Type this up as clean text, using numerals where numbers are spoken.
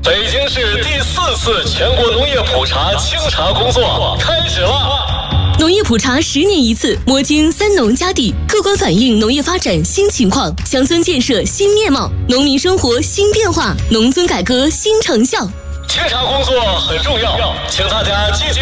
北京市第4次全国农业普查清查工作开始了。 农业普查10年一次，摸清三农家地，客观反映农业发展新情况，乡村建设新面貌，农民生活新变化，农村改革新成效。 清查工作很重要，请大家积极